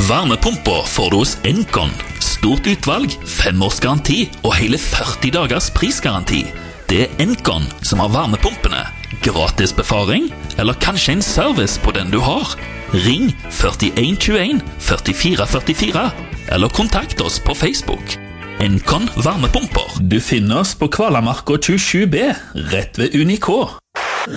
Varmepumper får du hos Encon. Stort utvalg, 5 års garanti og hele 40 dagers prisgaranti. Det er Encon som har varmepumpene. Gratis befaring, eller kanskje en service på den du har. Ring 4121 4444, eller kontakt oss på Facebook. Encon varmepumper. Du finner oss på Kvalamarka 27B, rett ved Unikå.